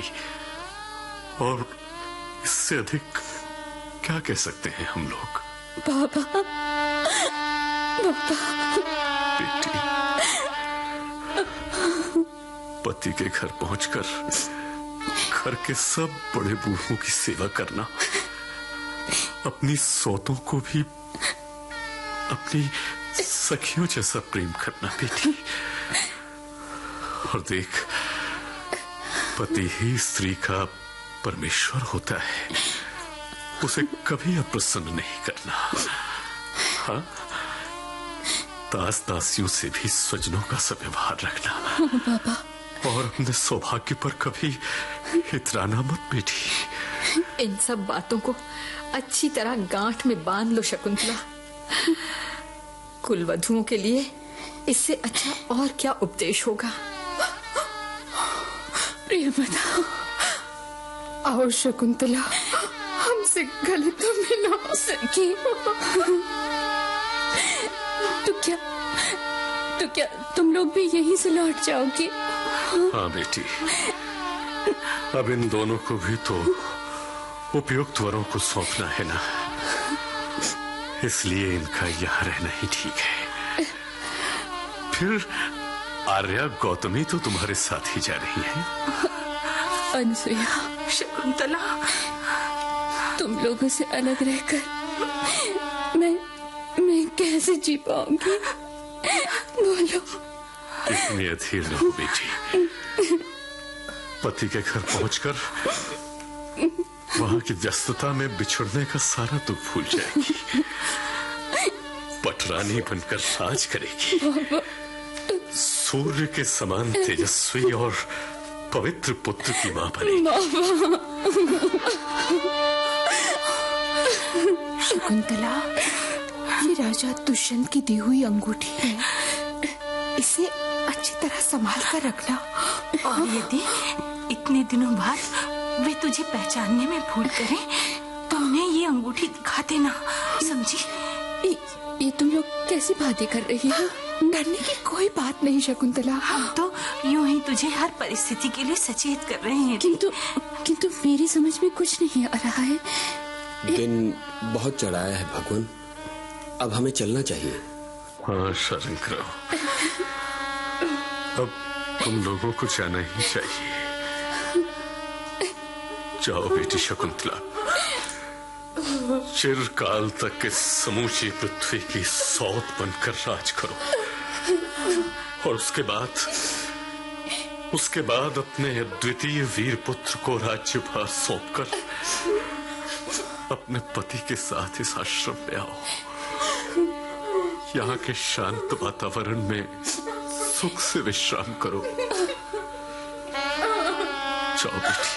बेटी। और इससे अधिक क्या कह सकते हैं हम लोग। बाबा, बाबा। बेटी, पति के घर पहुंचकर घर के सब बड़े बूढ़ों की सेवा करना, अपनी सौतों को भी अपनी सखियों जैसा प्रेम करना बेटी। और देख, पति ही स्त्री का परमेश्वर होता है, उसे कभी अप्रसन्न नहीं करना। हाँ, दास दासियों से भी स्वजनों का सद्व्यवहार रखना। बाबा। और अपने सौभाग्य पर कभी इतराना मत बेटी। इन सब बातों को अच्छी तरह गांठ में बांध लो शकुंतला। कुलवधुओं के लिए इससे अच्छा और क्या उपदेश होगा। प्रियव्रता, आओ शकुंतला, हमसे गले तो मिला सके। तो क्या तुम लोग भी यहीं से लौट जाओगे? हाँ बेटी, अब इन दोनों को भी तो उपयुक्त वरों को सौंपना है ना, इसलिए इनका यहाँ रहना ही ठीक है। फिर आर्या गौतमी तो तुम्हारे साथ ही जा रही है। अनसुया, शकुंतला, तुम लोगों से अलग रहकर मैं कैसे जी पाऊंगी? बोलो। इतनी अधीर न हो बेटी। पति के घर पहुंचकर वहां की व्यस्तता में बिछुड़ने का सारा दुख भूल जाएगी। पटरानी बनकर राज करेगी। सूर्य के समान तेजस्वी और पवित्र पुत्र की मां बनेगी। शकुंतला, ये राजा दुष्यंत की दी हुई अंगूठी है, इसे अच्छी तरह संभाल कर रखना। और यदि इतने दिनों बाद वे तुझे पहचानने में भूल करें तो उन्हें ये अंगूठी दिखा देना, समझी? ये तुम लोग कैसी बातें कर रही हो? डरने की कोई बात नहीं शकुंतला। हम तो यूं ही तुझे हर परिस्थिति के लिए सचेत कर रहे हैं। किंतु मेरी समझ में कुछ नहीं आ रहा है। दिन बहुत चढ़ाया है भगवान, अब हमें चलना चाहिए। हाँ शरण करो, अब तुम लोगों को जाना ही चाहिए। जाओ बेटी शकुंतला, चिरकाल तक इस समूची पृथ्वी की सौत बनकर राज करो। और उसके बाद अपने अद्वितीय वीर पुत्र को राज्यभार सौंपकर अपने पति के साथ इस आश्रम में आओ। यहाँ के शांत वातावरण में सुख से विश्राम करो। जाओ बेटी,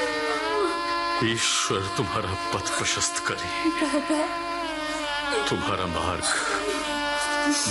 ईश्वर तुम्हारा पथ प्रशस्त करे। तुम्हारा मार्ग